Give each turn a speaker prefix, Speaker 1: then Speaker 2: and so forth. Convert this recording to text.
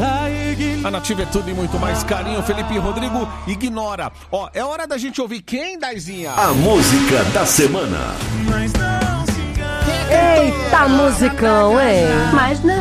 Speaker 1: A Nativa é tudo e muito mais carinho. Felipe e Rodrigo, Ignora. Ó, é hora da gente ouvir quem, Daizinha?
Speaker 2: A música da semana.
Speaker 3: Eita, musicão, hein? Mas não.